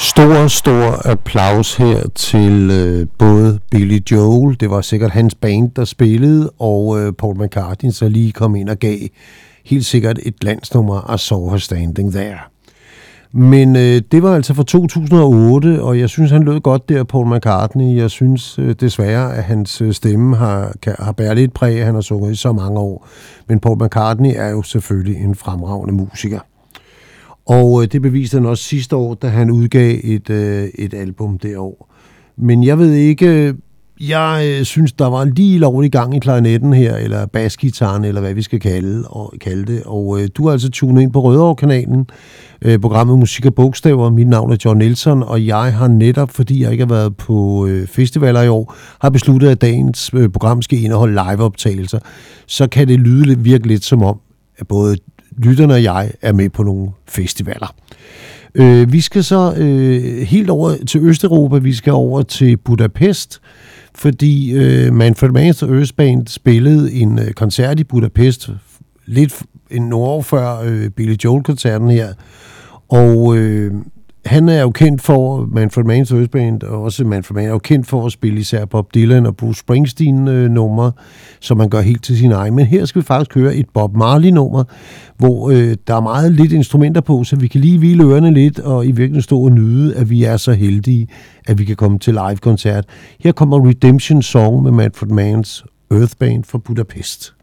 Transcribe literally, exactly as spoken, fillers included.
Stor, stor applaus her til øh, både Billy Joel, det var sikkert hans band, der spillede, og øh, Paul McCartney, så lige kom ind og gav helt sikkert et landsnummer, I Saw Her Standing There. Men øh, det var altså fra to tusind og otte, og jeg synes, han lød godt der, Paul McCartney. Jeg synes øh, desværre, at hans stemme har, kan, har bæret lidt præg, han har sunget i så mange år. Men Paul McCartney er jo selvfølgelig en fremragende musiker. Og øh, det beviste han også sidste år, da han udgav et, øh, et album det år. Men jeg ved ikke, jeg øh, synes, der var lige lovlig gang i klarinetten her, eller basgitaren, eller hvad vi skal kalde, og, kalde det. Og øh, du har altså tunet ind på Rødovre-kanalen, øh, programmet Musik og Bogstaver. Mit navn er John Nielsen, og jeg har netop, fordi jeg ikke har været på øh, festivaler i år, har besluttet, at dagens øh, program skal indeholde liveoptagelser. Så kan det lyde virke lidt som om, at både lytterne og jeg er med på nogle festivaler. Øh, vi skal så øh, helt over til Østeuropa, vi skal over til Budapest, fordi øh, Manfred Mann's Earth Band spillede en øh, koncert i Budapest, lidt en år før øh, Billy Joel-koncerten her, og øh, han er jo kendt for, Manfred Mann's Earth Band, og også Manfred Mann er jo kendt for at spille især Bob Dylan og Bruce Springsteen-numre, øh, som man gør helt til sin egen. Men her skal vi faktisk høre et Bob Marley-nummer, hvor øh, der er meget lidt instrumenter på, så vi kan lige hvile ørerne lidt, og i virkeligheden stå og nyde, at vi er så heldige, at vi kan komme til live-koncert. Her kommer Redemption Song med Manfred Mann's Earth Band fra Budapest.